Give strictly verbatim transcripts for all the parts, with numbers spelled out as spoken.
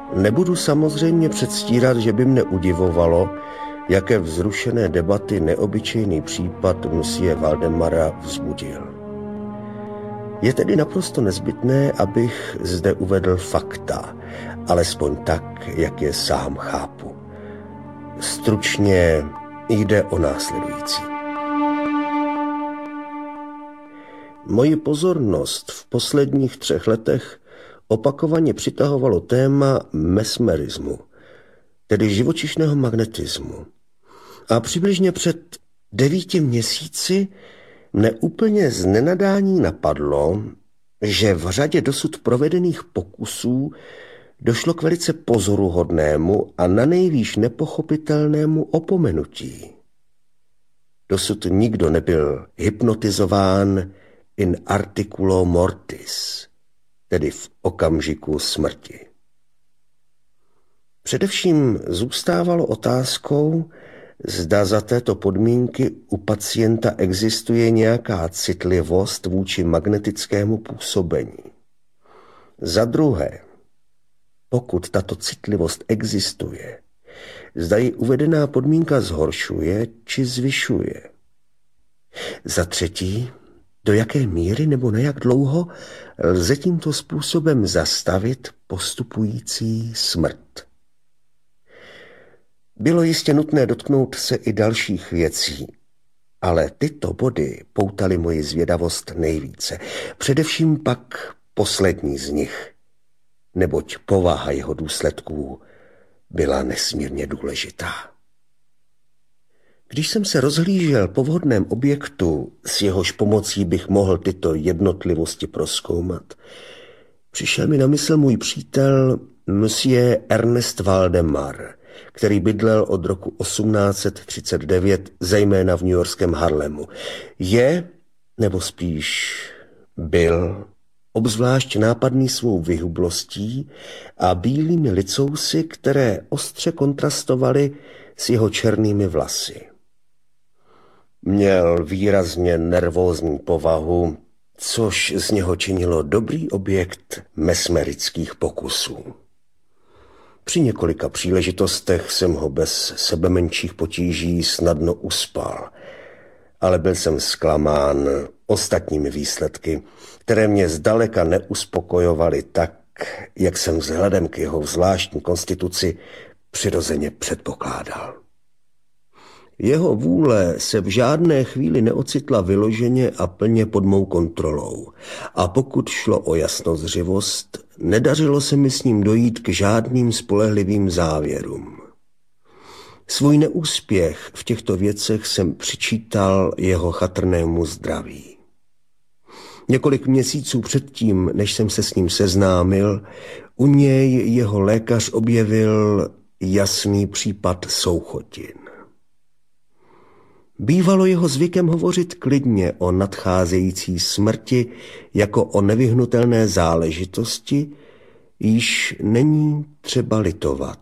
Nebudu samozřejmě předstírat, že by mne udivovalo, jaké vzrušené debaty neobyčejný případ Monsieur Valdemara vzbudil. Je tedy naprosto nezbytné, abych zde uvedl fakta, alespoň tak, jak je sám chápu. Stručně jde o následující. Moji pozornost v posledních třech letech opakovaně přitahovalo téma mesmerismu, tedy živočišného magnetismu. A přibližně před devíti měsíci mne úplně z nenadání napadlo, že v řadě dosud provedených pokusů došlo k velice pozoruhodnému a nanejvýš nepochopitelnému opomenutí. Dosud nikdo nebyl hypnotizován in articulo mortis, tedy v okamžiku smrti. Především zůstávalo otázkou, zda za této podmínky u pacienta existuje nějaká citlivost vůči magnetickému působení. Za druhé, pokud tato citlivost existuje, zda ji uvedená podmínka zhoršuje či zvyšuje. Za třetí, do jaké míry nebo na jak dlouho lze tímto způsobem zastavit postupující smrt. Bylo jistě nutné dotknout se i dalších věcí, ale tyto body poutaly moji zvědavost nejvíce. Především pak poslední z nich, neboť povaha jeho důsledků byla nesmírně důležitá. Když jsem se rozhlížel po vhodném objektu, s jehož pomocí bych mohl tyto jednotlivosti prozkoumat, přišel mi na mysl můj přítel Monsieur Ernest Valdemar, který bydlel od roku osmnáct set třicet devět zejména v newyorském Harlemu. Je, nebo spíš byl, obzvlášť nápadný svou vyhublostí a bílými licousy, které ostře kontrastovaly s jeho černými vlasy. Měl výrazně nervózní povahu, což z něho činilo dobrý objekt mesmerických pokusů. Při několika příležitostech jsem ho bez sebemenších potíží snadno uspal, ale byl jsem zklamán ostatními výsledky, které mě zdaleka neuspokojovaly tak, jak jsem vzhledem k jeho zvláštní konstituci přirozeně předpokládal. Jeho vůle se v žádné chvíli neocitla vyloženě a plně pod mou kontrolou a pokud šlo o jasnozřivost, nedařilo se mi s ním dojít k žádným spolehlivým závěrům. Svůj neúspěch v těchto věcech jsem přičítal jeho chatrnému zdraví. Několik měsíců předtím, než jsem se s ním seznámil, u něj jeho lékař objevil jasný případ souchotin. Bývalo jeho zvykem hovořit klidně o nadcházející smrti jako o nevyhnutelné záležitosti, již není třeba litovat.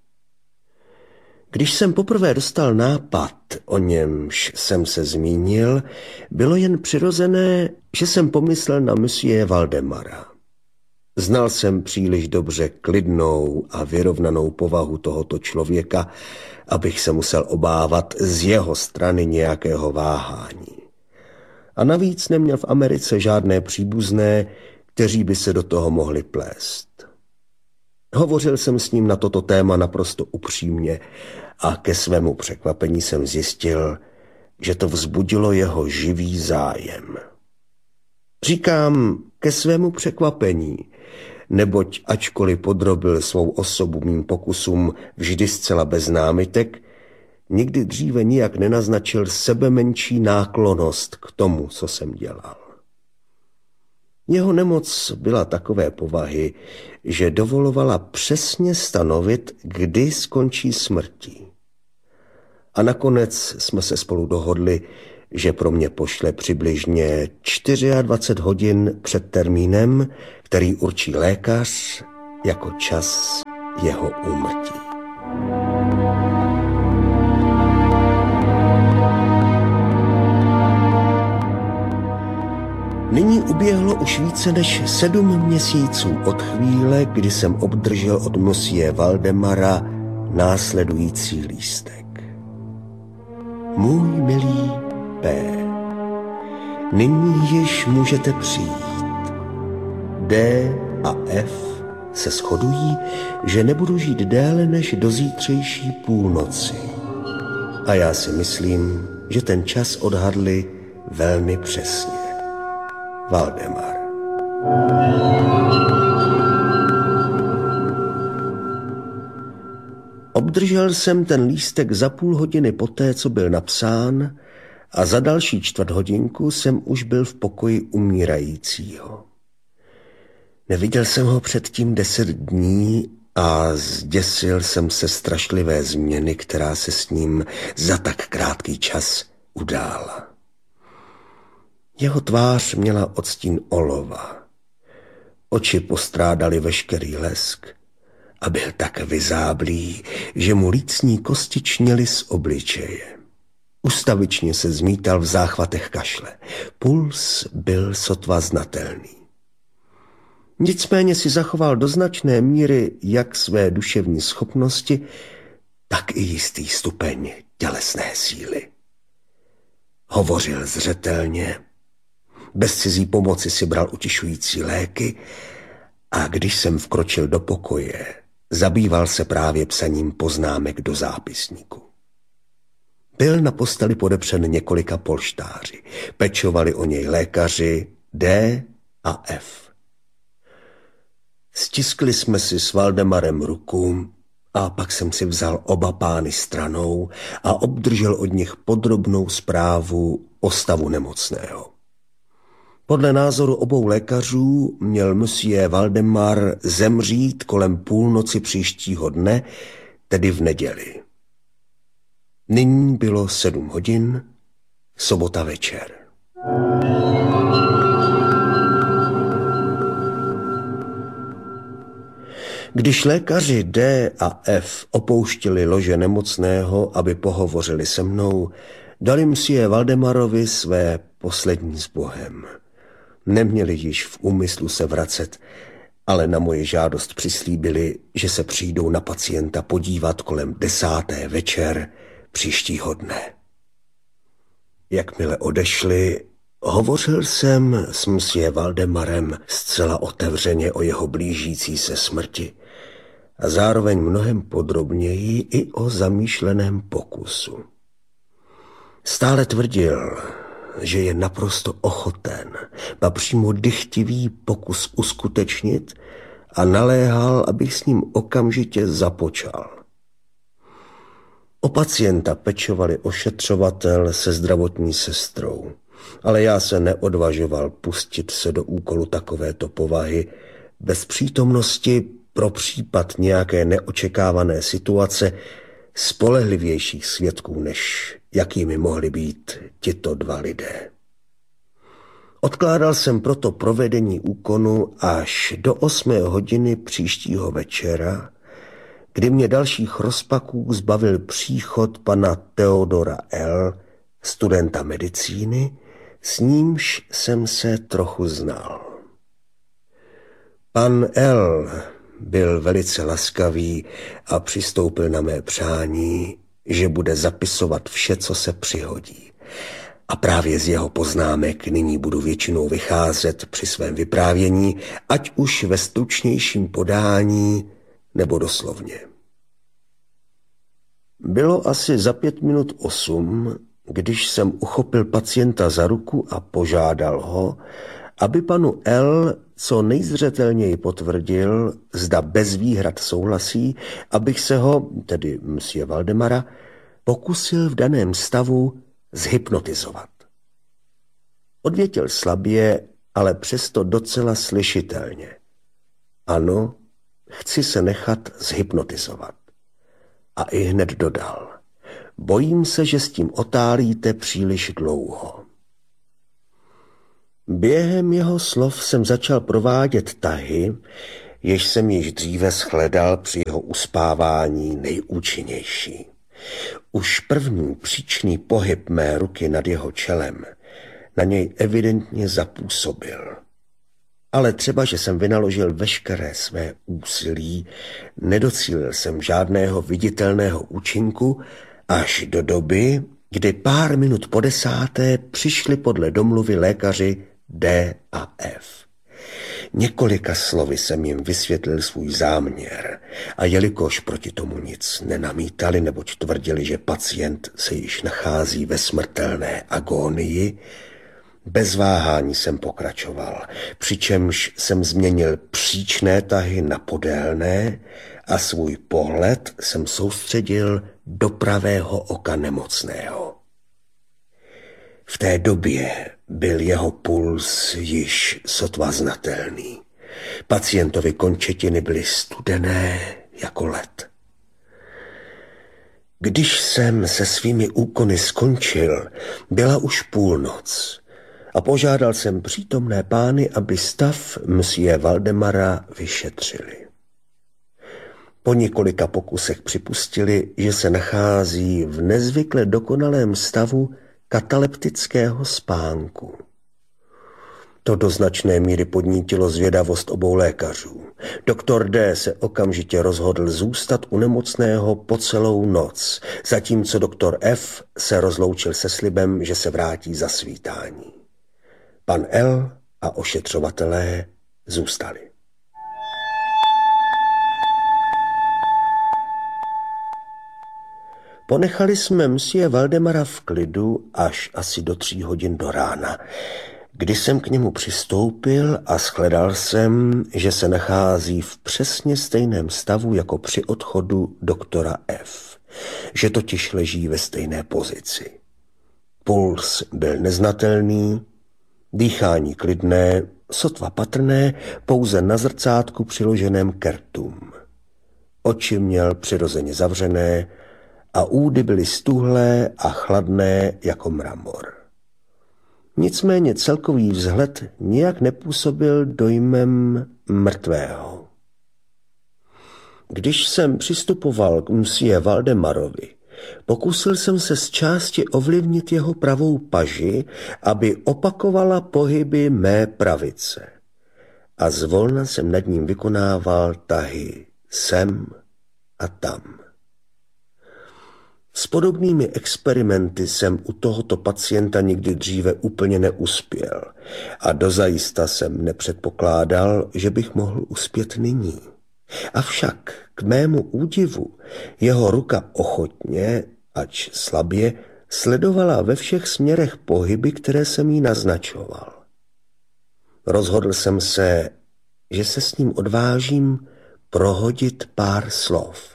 Když jsem poprvé dostal nápad, o němž jsem se zmínil, bylo jen přirozené, že jsem pomyslel na Monsieur Valdemara. Znal jsem příliš dobře klidnou a vyrovnanou povahu tohoto člověka, abych se musel obávat z jeho strany nějakého váhání. A navíc neměl v Americe žádné příbuzné, kteří by se do toho mohli plést. Hovořil jsem s ním na toto téma naprosto upřímně a ke svému překvapení jsem zjistil, že to vzbudilo jeho živý zájem. Říkám ke svému překvapení, neboť ačkoliv podrobil svou osobu mým pokusům vždy zcela bez námitek, nikdy dříve nijak nenaznačil sebemenší náklonnost k tomu, co jsem dělal. Jeho nemoc byla takové povahy, že dovolovala přesně stanovit, kdy skončí smrtí. A nakonec jsme se spolu dohodli, že pro mě pošle přibližně dvacet čtyři hodin před termínem, který určí lékař jako čas jeho úmrtí. Nyní uběhlo už více než sedm měsíců od chvíle, kdy jsem obdržel od msie Valdemara následující lístek. Můj milý P. Nyní již můžete přijít. D a F se shodují, že nebudu žít déle než do zítřejší půlnoci. A já si myslím, že ten čas odhadli velmi přesně. Valdemar. Obdržel jsem ten lístek za půl hodiny poté, co byl napsán, a za další čtvrt hodinku jsem už byl v pokoji umírajícího. Neviděl jsem ho předtím deset dní a zděsil jsem se strašlivé změny, která se s ním za tak krátký čas udála. Jeho tvář měla odstín olova. Oči postrádaly veškerý lesk a byl tak vyzáblý, že mu lícní kosti čněly z obličeje. Ustavičně se zmítal v záchvatech kašle. Puls byl sotva znatelný. Nicméně si zachoval do značné míry jak své duševní schopnosti, tak i jistý stupeň tělesné síly. Hovořil zřetelně, bez cizí pomoci si bral utišující léky a když jsem vkročil do pokoje, zabýval se právě psaním poznámek do zápisníku. Byl na posteli podepřen několika polštáři. Pečovali o něj lékaři D a F. Stiskli jsme si s Valdemarem ruku a pak jsem si vzal oba pány stranou a obdržel od nich podrobnou zprávu o stavu nemocného. Podle názoru obou lékařů měl monsieur Valdemar zemřít kolem půlnoci příštího dne, tedy v neděli. Nyní bylo sedm hodin, sobota večer. Když lékaři D a F opouštěli lože nemocného, aby pohovořili se mnou, dali monsieur Valdemarovi své poslední s Bohem. Neměli již v úmyslu se vracet, ale na moji žádost přislíbili, že se přijdou na pacienta podívat kolem desáté večer příštího dne. Jakmile odešli, hovořil jsem s monsieur Valdemarem zcela otevřeně o jeho blížící se smrti a zároveň mnohem podrobněji i o zamýšleném pokusu. Stále tvrdil, že je naprosto ochoten, ba přímo dychtivý pokus uskutečnit a naléhal, abych s ním okamžitě započal. O pacienta pečovali ošetřovatel se zdravotní sestrou, ale já se neodvažoval pustit se do úkolu takovéto povahy bez přítomnosti pro případ nějaké neočekávané situace spolehlivějších svědků, než jakými mohli být tito dva lidé. Odkládal jsem proto provedení úkonu až do osmé hodiny příštího večera, kdy mě dalších rozpaků zbavil příchod pana Theodora L., studenta medicíny, s nímž jsem se trochu znal. Pan L. byl velice laskavý a přistoupil na mé přání, že bude zapisovat vše, co se přihodí. A právě z jeho poznámek nyní budu většinou vycházet při svém vyprávění, ať už ve stručnějším podání nebo doslovně. Bylo asi za pět minut osm, když jsem uchopil pacienta za ruku a požádal ho, aby panu L. co nejzřetelněji potvrdil, zda bez výhrad souhlasí, abych se ho, tedy monsieur Valdemara, pokusil v daném stavu zhypnotizovat. Odvětil slabě, ale přesto docela slyšitelně. Ano, chci se nechat zhypnotizovat. A i hned dodal. Bojím se, že s tím otálíte příliš dlouho. Během jeho slov jsem začal provádět tahy, jež jsem již dříve shledal při jeho uspávání nejúčinnější. Už první příčný pohyb mé ruky nad jeho čelem na něj evidentně zapůsobil. Ale třeba, že jsem vynaložil veškeré své úsilí, nedocílil jsem žádného viditelného účinku až do doby, kdy pár minut po desáté přišli podle domluvy lékaři D a F. Několika slovy jsem jim vysvětlil svůj záměr a jelikož proti tomu nic nenamítali, neboť tvrdili, že pacient se již nachází ve smrtelné agónii, bez váhání jsem pokračoval, přičemž jsem změnil příčné tahy na podélné a svůj pohled jsem soustředil do pravého oka nemocného. V té době byl jeho puls již sotva znatelný. Pacientovi končetiny byly studené jako led. Když jsem se svými úkony skončil, byla už půlnoc a požádal jsem přítomné pány, aby stav msie Valdemara vyšetřili. Po několika pokusech připustili, že se nachází v nezvykle dokonalém stavu kataleptického spánku. To do značné míry podnítilo zvědavost obou lékařů. Doktor D. se okamžitě rozhodl zůstat u nemocného po celou noc, zatímco doktor F. se rozloučil se slibem, že se vrátí za svítání. Pan L. a ošetřovatelé zůstali. Ponechali jsme msie Valdemara v klidu až asi do tří hodin do rána, kdy jsem k němu přistoupil a shledal jsem, že se nachází v přesně stejném stavu jako při odchodu doktora F, že totiž leží ve stejné pozici. Puls byl neznatelný, dýchání klidné, sotva patrné, pouze na zrcátku přiloženém k rtům. Oči měl přirozeně zavřené a údy byly stuhlé a chladné jako mramor. Nicméně celkový vzhled nijak nepůsobil dojmem mrtvého. Když jsem přistupoval k msie Valdemarovi, pokusil jsem se z části ovlivnit jeho pravou paži, aby opakovala pohyby mé pravice. A zvolna jsem nad ním vykonával tahy sem a tam. S podobnými experimenty jsem u tohoto pacienta nikdy dříve úplně neuspěl a dozajista jsem nepředpokládal, že bych mohl uspět nyní. Avšak k mému údivu jeho ruka ochotně, ač slabě, sledovala ve všech směrech pohyby, které jsem jí naznačoval. Rozhodl jsem se, že se s ním odvážím prohodit pár slov.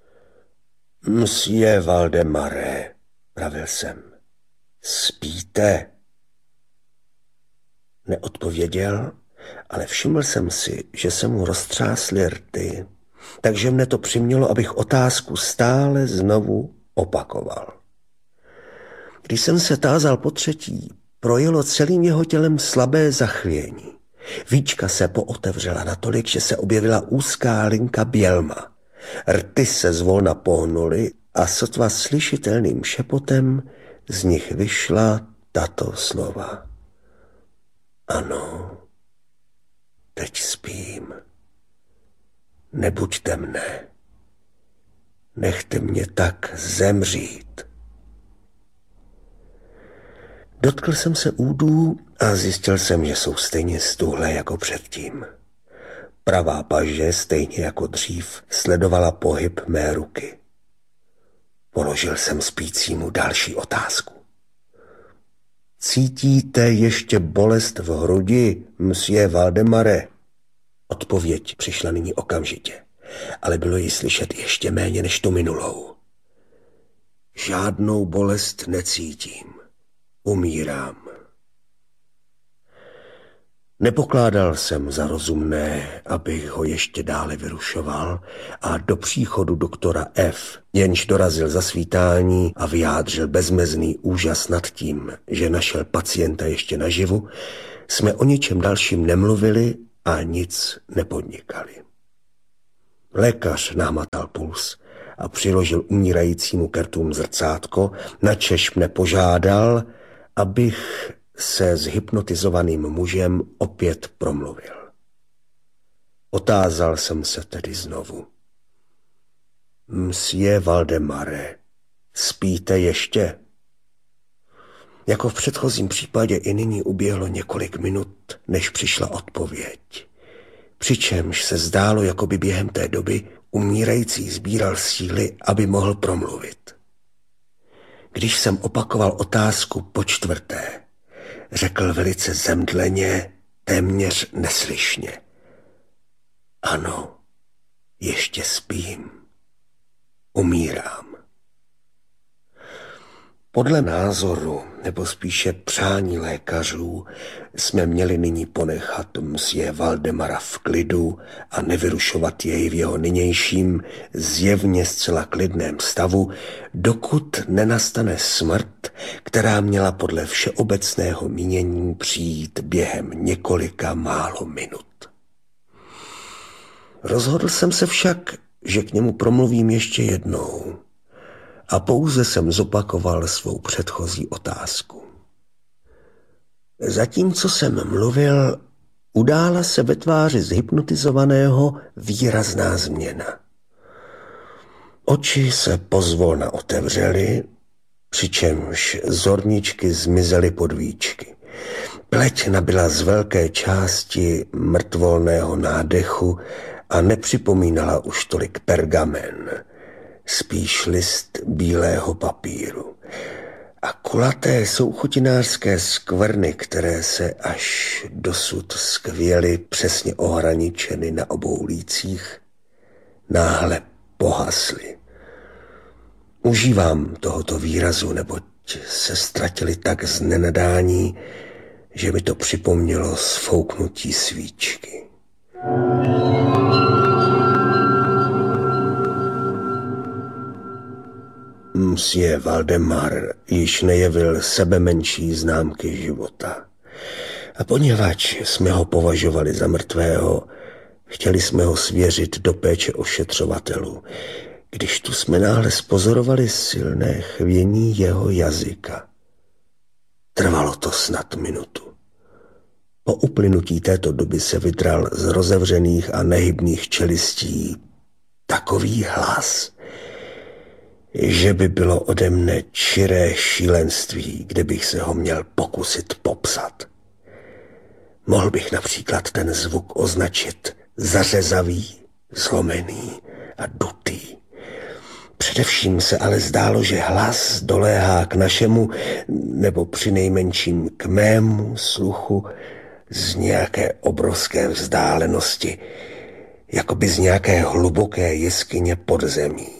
Msie Valdemare, pravil jsem, spíte? Neodpověděl, ale všiml jsem si, že se mu roztřásly rty, takže mne to přimělo, abych otázku stále znovu opakoval. Když jsem se tázal po třetí, projelo celým jeho tělem slabé zachvění. Víčka se pootevřela natolik, že se objevila úzká linka bělma. Rty se zvolna pohnuly a sotva slyšitelným šepotem z nich vyšla tato slova. Ano, teď spím. Nebuďte mne. Nechte mě tak zemřít. Dotkl jsem se údů a zjistil jsem, že jsou stejně stuhlé jako předtím. Pravá paže, stejně jako dřív, sledovala pohyb mé ruky. Položil jsem spícímu další otázku. Cítíte ještě bolest v hrudi, msie Valdemare? Odpověď přišla nyní okamžitě, ale bylo jí slyšet ještě méně než tu minulou. Žádnou bolest necítím. Umírám. Nepokládal jsem za rozumné, abych ho ještě dále vyrušoval a do příchodu doktora F., jenž dorazil za svítání a vyjádřil bezmezný úžas nad tím, že našel pacienta ještě naživu, jsme o ničem dalším nemluvili a nic nepodnikali. Lékař námatal puls a přiložil umírajícímu k rtům zrcátko, načež mne požádal, abych se zhypnotizovaným mužem opět promluvil. Otázal jsem se tedy znovu. Msije Valdemare, spíte ještě? Jako v předchozím případě i nyní uběhlo několik minut, než přišla odpověď. Přičemž se zdálo, jako by během té doby umírající sbíral síly, aby mohl promluvit. Když jsem opakoval otázku po čtvrté, řekl velice zemdleně, téměř neslyšně. Ano, ještě spím. Umírám. Podle názoru, nebo spíše přání lékařů, jsme měli nyní ponechat msije Valdemara v klidu a nevyrušovat jej v jeho nynějším, zjevně zcela klidném stavu, dokud nenastane smrt, která měla podle všeobecného mínění přijít během několika málo minut. Rozhodl jsem se však, že k němu promluvím ještě jednou, a pouze jsem zopakoval svou předchozí otázku. Zatímco jsem mluvil, udála se ve tváři zhypnotizovaného výrazná změna. Oči se pozvolna otevřely, přičemž zorničky zmizely pod víčky. Pleť nabyla z velké části mrtvolného nádechu a nepřipomínala už tolik pergamen, spíš list bílého papíru. A kulaté souchutinářské skvrny, které se až dosud skvěly přesně ohraničeny na obou lících, náhle pohasly. Užívám tohoto výrazu, neboť se ztratili tak z nenadání, že mi to připomnělo sfouknutí svíčky. Msije Valdemar již nejevil sebe menší známky života. A poněvadž jsme ho považovali za mrtvého, chtěli jsme ho svěřit do péče ošetřovatelů, když tu jsme náhle spozorovali silné chvění jeho jazyka. Trvalo to snad minutu. Po uplynutí této doby se vydral z rozevřených a nehybných čelistí takový hlas, že by bylo ode mne čiré šílenství, kdybych se ho měl pokusit popsat. Mohl bych například ten zvuk označit za řezavý, zlomený a dutý. Především se ale zdálo, že hlas doléhá k našemu, nebo přinejmenším k mému sluchu z nějaké obrovské vzdálenosti, jakoby z nějaké hluboké jeskyně pod zemí.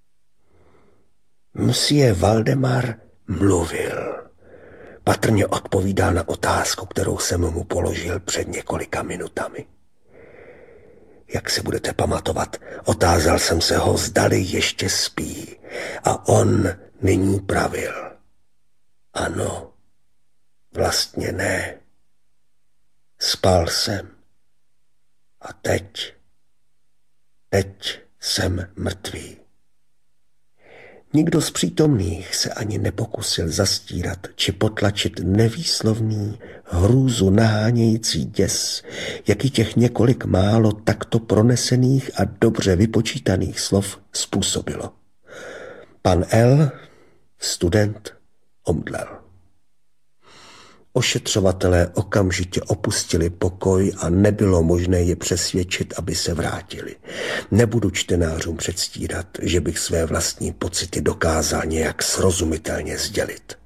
Msije Valdemar mluvil. Patrně odpovídal na otázku, kterou jsem mu položil před několika minutami. Jak se budete pamatovat, otázal jsem se ho, zdali ještě spí, a on nyní pravil. Ano, vlastně ne. Spal jsem. A teď, teď jsem mrtvý. Nikdo z přítomných se ani nepokusil zastírat či potlačit nevýslovný, hrůzu nahánějící děs, jaký těch několik málo takto pronesených a dobře vypočítaných slov způsobilo. Pan L., student, omdlel. Ošetřovatelé okamžitě opustili pokoj a nebylo možné je přesvědčit, aby se vrátili. Nebudu čtenářům předstírat, že bych své vlastní pocity dokázal nějak srozumitelně sdělit.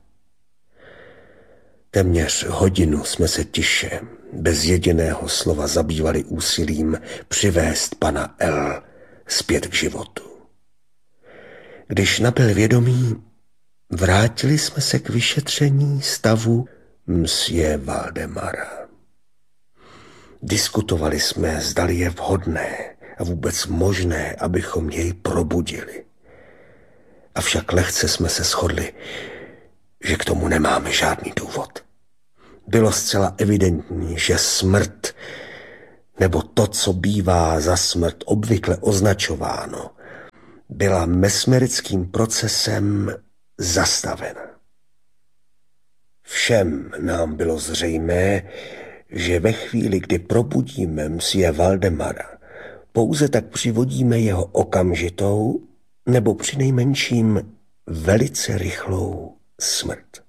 Téměř hodinu jsme se tiše, bez jediného slova zabývali úsilím přivést pana L. zpět k životu. Když nabyl vědomí, vrátili jsme se k vyšetření stavu msije Valdemara. Diskutovali jsme, zdali je vhodné a vůbec možné, abychom jej probudili. Avšak lehce jsme se shodli, že k tomu nemáme žádný důvod. Bylo zcela evidentní, že smrt, nebo to, co bývá za smrt obvykle označováno, byla mesmerickým procesem zastavena. Všem nám bylo zřejmé, že ve chvíli, kdy probudíme msie Valdemara, pouze tak přivodíme jeho okamžitou nebo přinejmenším velice rychlou smrt.